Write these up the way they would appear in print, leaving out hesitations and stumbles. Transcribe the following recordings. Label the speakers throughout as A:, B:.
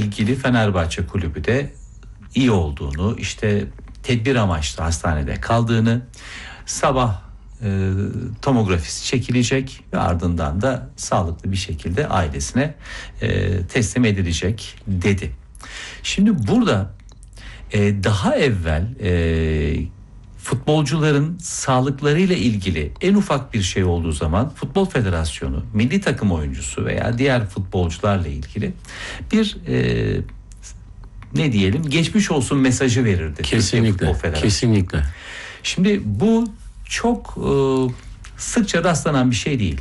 A: ilgili Fenerbahçe kulübü de iyi olduğunu, işte tedbir amaçlı hastanede kaldığını, sabah tomografisi çekilecek ve ardından da sağlıklı bir şekilde ailesine teslim edilecek dedi. Şimdi burada daha evvel futbolcuların sağlıklarıyla ilgili en ufak bir şey olduğu zaman Futbol Federasyonu, milli takım oyuncusu veya diğer futbolcularla ilgili bir ne diyelim, geçmiş olsun mesajı verirdi.
B: Kesinlikle, kesinlikle.
A: Şimdi bu çok sıkça rastlanan bir şey değil.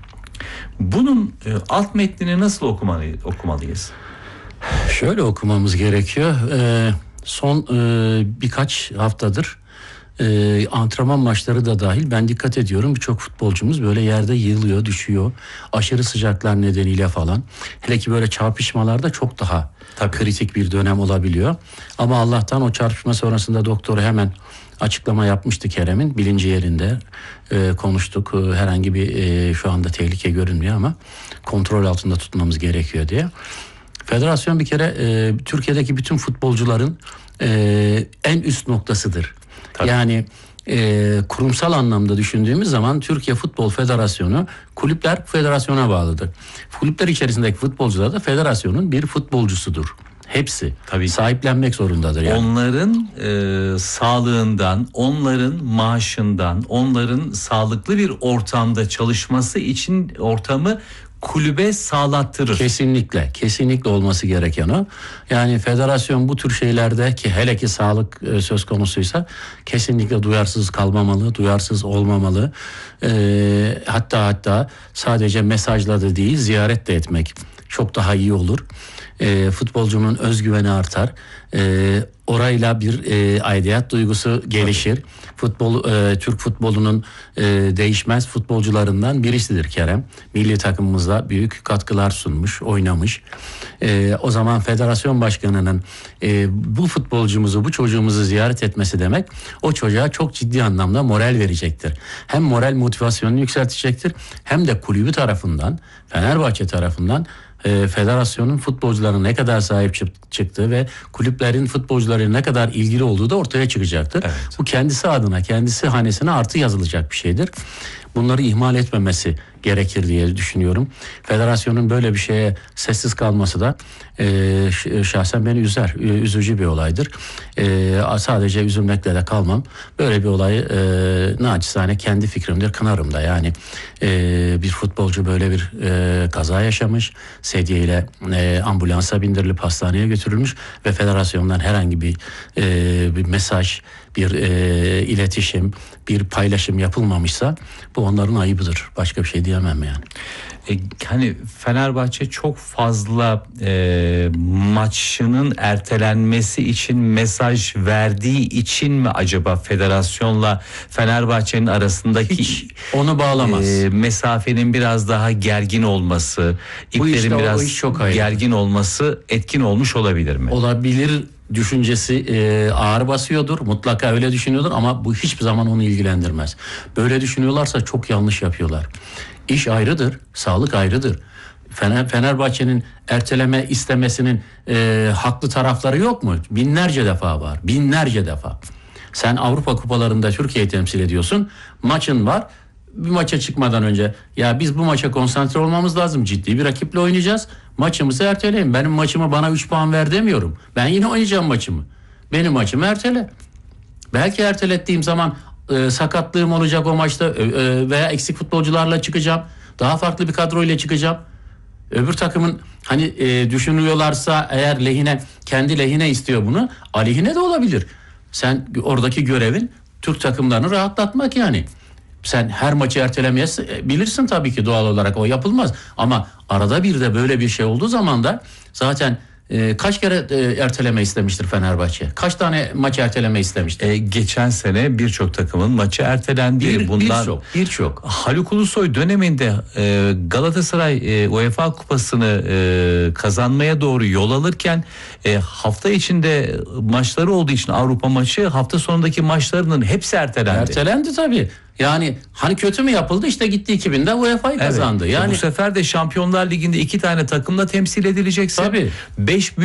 A: Bunun alt metnini nasıl okumalıyız?
B: Şöyle okumamız gerekiyor. Son birkaç haftadır antrenman maçları da dahil ben dikkat ediyorum, birçok futbolcumuz böyle yerde yığılıyor, düşüyor. Aşırı sıcaklar nedeniyle falan. Hele ki böyle çarpışmalarda çok daha kritik bir dönem olabiliyor. Ama Allah'tan o çarpışma sonrasında doktoru hemen açıklama yapmıştı Kerem'in. Bilinci yerinde konuştuk. Herhangi bir şu anda tehlike görünmüyor ama kontrol altında tutmamız gerekiyor diye. Federasyon bir kere Türkiye'deki bütün futbolcuların en üst noktasıdır. Tabii. Yani kurumsal anlamda düşündüğümüz zaman Türkiye Futbol Federasyonu kulüpler federasyona bağlıdır. Kulüpler içerisindeki futbolcular da federasyonun bir futbolcusudur. Hepsi. Tabii. Sahiplenmek zorundadır yani.
A: Onların sağlığından, onların maaşından, onların sağlıklı bir ortamda çalışması için ortamı kulübe sağlattırır.
B: Kesinlikle, kesinlikle olması gereken o. Yani federasyon bu tür şeylerde, ki hele ki sağlık söz konusuysa kesinlikle duyarsız kalmamalı, duyarsız olmamalı. Hatta sadece mesajla da değil, ziyaret de etmek çok daha iyi olur. Futbolcunun özgüveni artar. Orayla bir aidiyet duygusu gelişir. Türk futbolunun değişmez futbolcularından birisidir Kerem. Milli takımımızda büyük katkılar sunmuş, oynamış. O zaman federasyon başkanının bu futbolcumuzu, bu çocuğumuzu ziyaret etmesi demek, o çocuğa çok ciddi anlamda moral verecektir. Hem moral motivasyonunu yükseltecektir, hem de kulübü tarafından, Fenerbahçe tarafından federasyonun futbolcularına ne kadar sahip çıktığı ve kulüplerin futbolcularına ne kadar ilgili olduğu da ortaya çıkacaktır. Evet. Bu kendisi adına, kendisi hanesine artı yazılacak bir şeydir. Bunları ihmal etmemesi gerekir diye düşünüyorum. Federasyonun böyle bir şeye sessiz kalması da şahsen beni üzer. Üzücü bir olaydır. Sadece üzülmekle de kalmam. Böyle bir olayı naçizane kendi fikrimdir, kınarım da. Yani bir futbolcu böyle bir kaza yaşamış. Sedyeyle ambulansa bindirilip hastaneye götürülmüş ve federasyondan herhangi bir mesaj, bir iletişim, bir paylaşım yapılmamışsa bu onların ayıbıdır. Başka bir şey diyemem yani.
A: Hani Fenerbahçe çok fazla maçının ertelenmesi için mesaj verdiği için mi acaba federasyonla Fenerbahçe'nin arasındaki
B: hiç onu bağlamaz.
A: Mesafenin biraz daha gergin olması, iplerin biraz çok gergin olması etkin olmuş olabilir mi?
B: Olabilir düşüncesi ağır basıyordur. Mutlaka öyle düşünüyordur ama bu hiçbir zaman onu ilgilendirmez. Böyle düşünüyorlarsa çok yanlış yapıyorlar. İş ayrıdır, sağlık ayrıdır. Fenerbahçe'nin erteleme istemesinin haklı tarafları yok mu? Binlerce defa var, binlerce defa. Sen Avrupa kupalarında Türkiye'yi temsil ediyorsun, maçın var. Bir maça çıkmadan önce ya biz bu maça konsantre olmamız lazım, ciddi bir rakiple oynayacağız, maçımızı erteleyin. Benim maçımı bana 3 puan ver demiyorum. Ben yine oynayacağım maçımı. Benim maçımı ertele. Belki ertelettiğim zaman sakatlığım olacak o maçta veya eksik futbolcularla çıkacağım. Daha farklı bir kadroyla çıkacağım. Öbür takımın hani düşünüyorlarsa eğer kendi lehine istiyor bunu, aleyhine de olabilir. Sen oradaki görevin Türk takımlarını rahatlatmak yani. Sen her maçı ertelemeyebilirsin tabii ki, doğal olarak o yapılmaz. Ama arada bir de böyle bir şey olduğu zaman da zaten kaç kere erteleme istemiştir Fenerbahçe? Kaç tane maç erteleme istemiştir?
A: Geçen sene birçok takımın maçı ertelendi.
B: Birçok.
A: Haluk Ulusoy döneminde Galatasaray UEFA Kupası'nı kazanmaya doğru yol alırken hafta içinde maçları olduğu için Avrupa maçı, hafta sonundaki maçlarının hepsi ertelendi.
B: Ertelendi tabii. Yani hani kötü mü yapıldı? İşte gitti 2000'de UEFA'yı kazandı. Yani
A: bu sefer de Şampiyonlar Ligi'nde 2 tane takımla temsil edileceksin.
B: Tabii.
A: 5